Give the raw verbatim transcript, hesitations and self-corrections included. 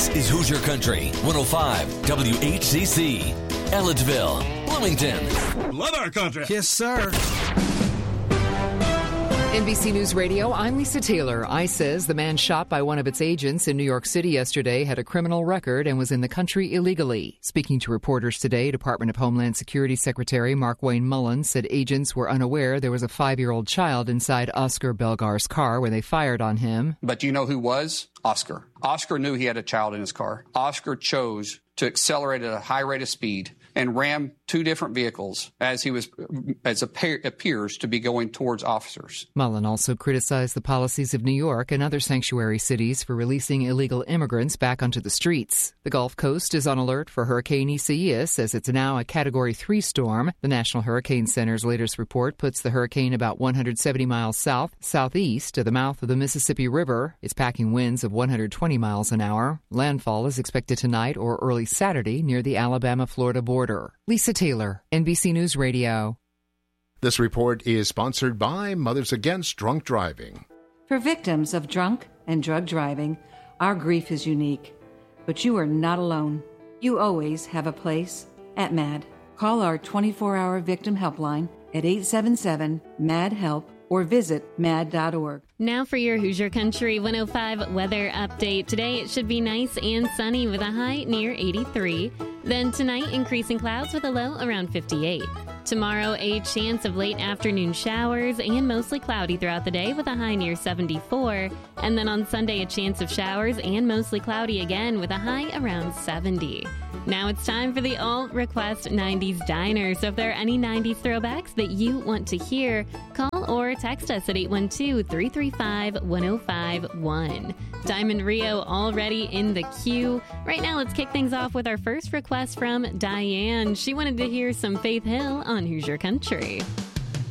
This is Hoosier Country, one oh five W H C C, Ellettsville, Bloomington. Love our country. Yes, sir. N B C News Radio, I'm Lisa Taylor. ICE says the man shot by one of its agents in New York City yesterday had a criminal record and was in the country illegally. Speaking to reporters today, Department of Homeland Security Secretary Markwayne Mullins said agents were unaware there was a five-year-old child inside Oscar Belgar's car when they fired on him. But do you know who was? Oscar. Oscar knew he had a child in his car. Oscar chose to accelerate at a high rate of speed and ram two different vehicles as he was, as appear, appears to be going towards officers. Mullen also criticized the policies of New York and other sanctuary cities for releasing illegal immigrants back onto the streets. The Gulf Coast is on alert for Hurricane Isaias as it's now a Category three storm. The National Hurricane Center's latest report puts the hurricane about one hundred seventy miles south, southeast of the mouth of the Mississippi River. It's packing winds of one hundred twenty miles an hour. Landfall is expected tonight or early Saturday near the Alabama-Florida border. Lisa Taylor, N B C News Radio. This report is sponsored by Mothers Against Drunk Driving. For victims of drunk and drug driving, our grief is unique. But you are not alone. You always have a place at MAD. Call our twenty-four hour victim helpline at eight seven seven, M A D, HELP or visit mad dot org. Now for your Hoosier Country one oh five weather update. Today it should be nice and sunny with a high near eighty-three. Then tonight, increasing clouds with a low around fifty-eight. Tomorrow, a chance of late afternoon showers and mostly cloudy throughout the day with a high near seventy-four. And then on Sunday, a chance of showers and mostly cloudy again with a high around seventy. Now it's time for the Alt Request nineties Diner. So if there are any nineties throwbacks that you want to hear, call or text us at eight one two, three three five, one oh five one. Diamond Rio already in the queue. Right now, let's kick things off with our first request from Diane. She wanted to hear some Faith Hill on Hoosier Country.